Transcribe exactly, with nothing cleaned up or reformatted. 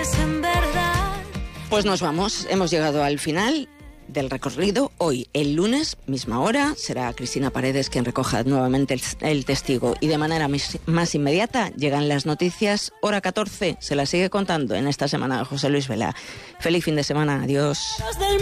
quieres en verdad. Pues nos vamos, hemos llegado al final del recorrido. Hoy, el lunes, misma hora, será Cristina Paredes quien recoja nuevamente el, el testigo y de manera mis, más inmediata llegan las noticias, hora catorce, se las sigue contando en esta semana José Luis Vela. Feliz fin de semana, adiós.